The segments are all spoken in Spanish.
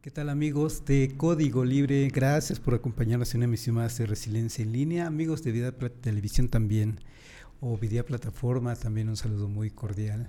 ¿Qué tal amigos de Código Libre? Gracias por acompañarnos en una emisión más de Resiliencia en Línea. Amigos de Vida Televisión también, o Vida Plataforma, también un saludo muy cordial.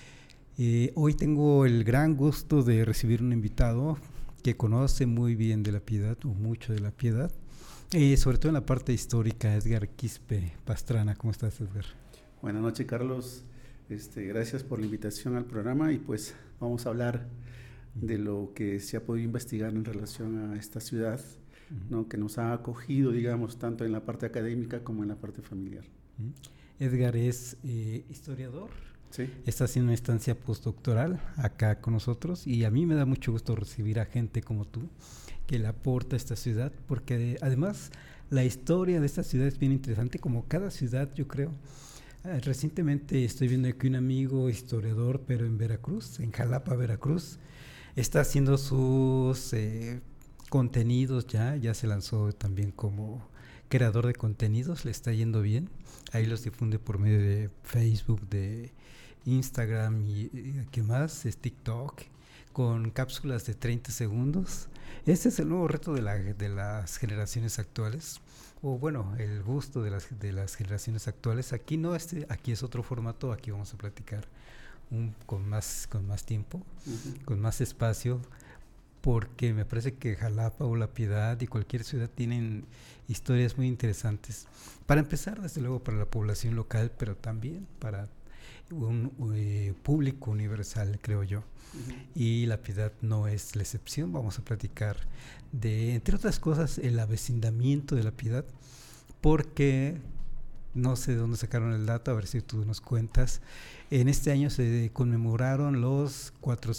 Hoy tengo el gran gusto de recibir un invitado que conoce muy bien de la Piedad, o mucho de la Piedad, sobre todo en la parte histórica, Edgar Quispe Pastrana. ¿Cómo estás, Edgar? Buenas noches, Carlos. Gracias por la invitación al programa y pues vamos a hablar de lo que se ha podido investigar en relación a esta ciudad, ¿no? Que nos ha acogido, digamos, tanto en la parte académica como en la parte familiar. Edgar es historiador. Sí. Está haciendo una estancia postdoctoral acá con nosotros y a mí me da mucho gusto recibir a gente como tú que le aporta a esta ciudad, porque además la historia de esta ciudad es bien interesante, como cada ciudad, yo creo. Recientemente estoy viendo aquí un amigo historiador, pero en Veracruz, en Jalapa, Veracruz, está haciendo sus contenidos ya se lanzó también como creador de contenidos, le está yendo bien, ahí los difunde por medio de Facebook, de Instagram y ¿qué más? Es TikTok, con cápsulas de 30 segundos. Este es el nuevo reto de las generaciones actuales, o bueno, el gusto de las generaciones actuales. Aquí no, aquí es otro formato, aquí vamos a platicar con más tiempo, con más espacio, porque me parece que Jalapa o La Piedad y cualquier ciudad tienen historias muy interesantes. Para empezar, desde luego, para la población local, pero también para un público universal, creo yo. Y La Piedad no es la excepción. Vamos a platicar de, entre otras cosas, el avecindamiento de La Piedad, porque no sé de dónde sacaron el dato, a ver si tú nos cuentas. En este año se conmemoraron los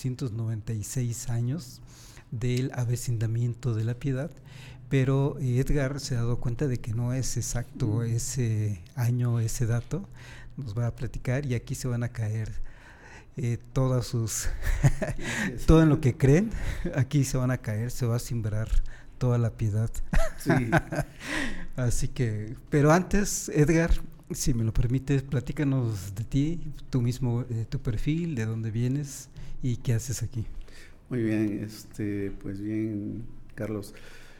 496 años del avecindamiento de La Piedad, pero Edgar se ha dado cuenta de que no es exacto ese año, ese dato. Nos va a platicar y aquí se van a caer todas sus todo en lo que creen, aquí se van a caer, se va a simbrar toda La Piedad. Sí. Así que, pero antes, Edgar, si me lo permites, platícanos de ti, tú mismo, tu perfil, de dónde vienes y qué haces aquí. Muy bien, pues bien, Carlos.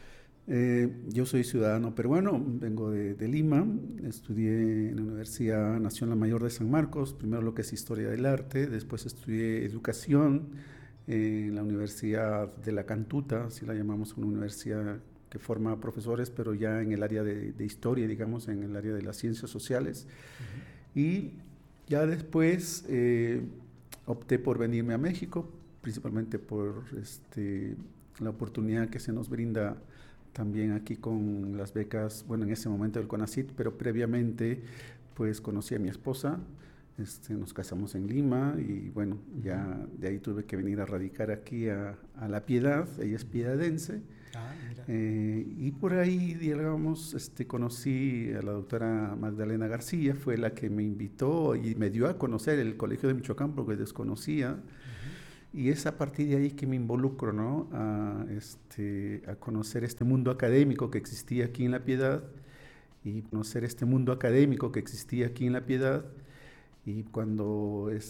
Yo soy ciudadano peruano, vengo de Lima, estudié en la Universidad Nacional Mayor de San Marcos, primero lo que es Historia del Arte, después estudié Educación en la Universidad de la Cantuta, así la llamamos, una universidad que forma profesores, pero ya en el área de historia, digamos, en el área de las ciencias sociales. Y ya después opté por venirme a México, principalmente por la oportunidad que se nos brinda también aquí con las becas, bueno, en ese momento del CONACYT, pero previamente pues conocí a mi esposa, nos casamos en Lima y bueno, ya de ahí tuve que venir a radicar aquí a La Piedad, ella es piedadense. Y por ahí, digamos, conocí a la doctora Magdalena García, fue la que me invitó y me dio a conocer el Colegio de Michoacán porque desconocía. Y es a partir de ahí que me involucro, ¿no? a conocer este mundo académico que existía aquí en La Piedad y conocer este mundo académico que existía aquí en La Piedad. Y cuando